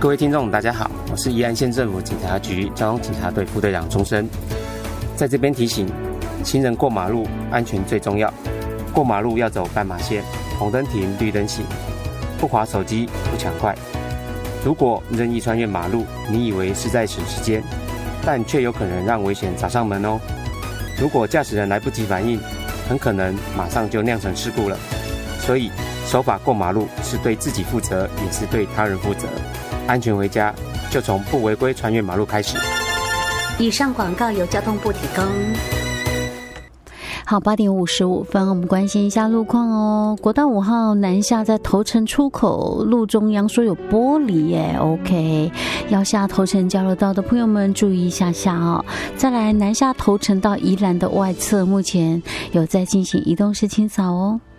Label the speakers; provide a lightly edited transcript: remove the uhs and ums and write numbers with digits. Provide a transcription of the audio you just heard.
Speaker 1: 各位听众大家好，我是宜兰县政府警察局交通警察队副队长钟声，在这边提醒行人过马路安全最重要，过马路要走斑马线，红灯停，绿灯行，不滑手机，不抢快。如果任意穿越马路，你以为是在省时间，但却有可能让危险找上门哦。如果驾驶人来不及反应，很可能马上就酿成事故了。所以守法过马路是对自己负责，也是对他人负责。安全回家，就从不违规穿越马路开始。
Speaker 2: 以上广告由交通部提供。
Speaker 3: 好，8点55分，我们关心一下路况哦。国道5号南下在头城出口路中央说有玻璃耶 ，OK， 要下头城交流道的朋友们注意一下哦。再来南下头城到宜兰的外侧，目前有在进行移动式清扫哦。